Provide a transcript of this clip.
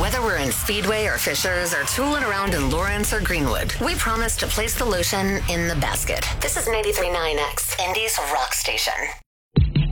Whether we're in Speedway or Fishers or tooling around in Lawrence or Greenwood, we promise to place the lotion in the basket. This is 93.9X, Indy's rock station.